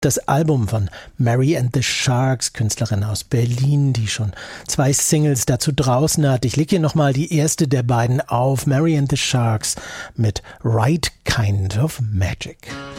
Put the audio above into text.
Das Album von Mary and the Sharks, Künstlerin aus Berlin, die schon 2 Singles dazu draußen hat. Ich lege hier nochmal die erste der beiden auf, Mary and the Sharks mit Right Kind of Magic.